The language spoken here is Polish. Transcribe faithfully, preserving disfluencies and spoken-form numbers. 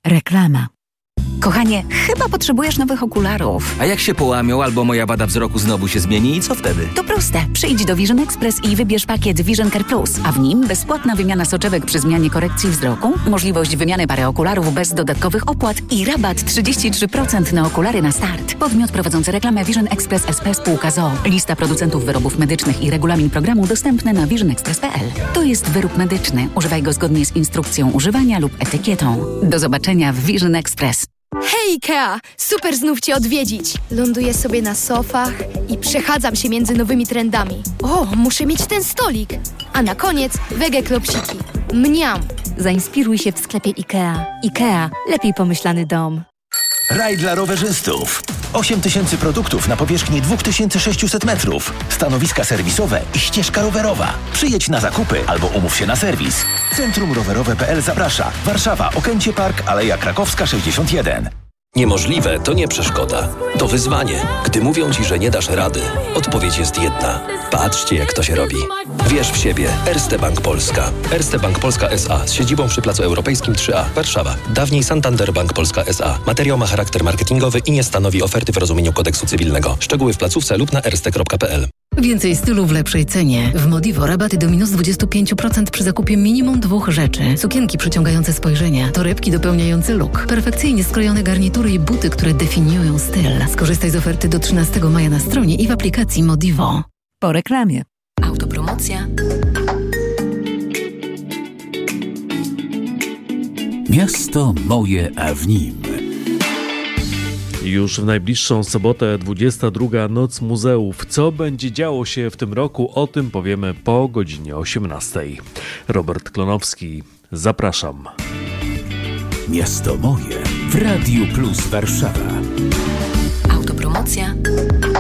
Reklama. Kochanie, chyba potrzebujesz nowych okularów. A jak się połamią albo moja wada wzroku znowu się zmieni i co wtedy? To proste. Przyjdź do Vision Express i wybierz pakiet Vision Care Plus, a w nim bezpłatna wymiana soczewek przy zmianie korekcji wzroku, możliwość wymiany pary okularów bez dodatkowych opłat i rabat trzydzieści trzy procent na okulary na start. Podmiot prowadzący reklamę Vision Express S P Spółka z o o. Lista producentów wyrobów medycznych i regulamin programu dostępne na vision express kropka p l. To jest wyrób medyczny. Używaj go zgodnie z instrukcją używania lub etykietą. Do zobaczenia w Vision Express. Hej Ikea! Super znów Cię odwiedzić. Ląduję sobie na sofach i przechadzam się między nowymi trendami. O, muszę mieć ten stolik. A na koniec wege klopsiki. Mniam! Zainspiruj się w sklepie Ikea. Ikea. Lepiej pomyślany dom. Raj dla rowerzystów. osiem tysięcy produktów na powierzchni dwa tysiące sześćset metrów. Stanowiska serwisowe i ścieżka rowerowa. Przyjedź na zakupy albo umów się na serwis. Centrum rowerowe kropka p l zaprasza. Warszawa, Okęcie Park, Aleja Krakowska sześćdziesiąt jeden. Niemożliwe to nie przeszkoda. To wyzwanie. Gdy mówią Ci, że nie dasz rady, odpowiedź jest jedna. Patrzcie, jak to się robi. Wierz w siebie. Erste Bank Polska. Erste Bank Polska S A z siedzibą przy Placu Europejskim trzy A, Warszawa. Dawniej Santander Bank Polska S A. Materiał ma charakter marketingowy i nie stanowi oferty w rozumieniu kodeksu cywilnego. Szczegóły w placówce lub na erste kropka p l. Więcej stylu w lepszej cenie. W Modivo rabaty do minus dwadzieścia pięć procent przy zakupie minimum dwóch rzeczy. Sukienki przyciągające spojrzenia, torebki dopełniające look, perfekcyjnie skrojone garnitury i buty, które definiują styl. Skorzystaj z oferty do trzynastego maja na stronie i w aplikacji Modivo. Po reklamie. Autopromocja. Miasto moje, a w nim. Już w najbliższą sobotę, dwudziesta druga Noc Muzeów. Co będzie działo się w tym roku? O tym powiemy po godzinie osiemnastej. Robert Klonowski, zapraszam. Miasto moje w Radiu Plus Warszawa.